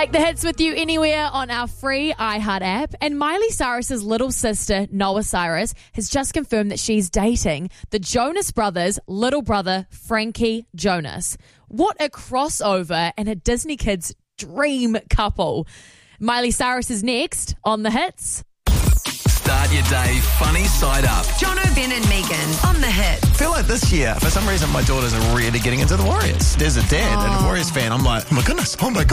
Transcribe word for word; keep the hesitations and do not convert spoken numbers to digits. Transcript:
Make the hits with you anywhere on our free iHeart app. And Miley Cyrus's little sister, Noah Cyrus, has just confirmed that she's dating the Jonas Brothers' little brother, Frankie Jonas. What a crossover and a Disney Kids dream couple. Miley Cyrus is next on the hits. Start your day funny side up. Jono, Ben and Megan on the hit. I feel like this year, for some reason, my daughters are really getting into the Warriors. There's a dad and a Warriors fan. I'm like, oh my goodness, oh my goodness.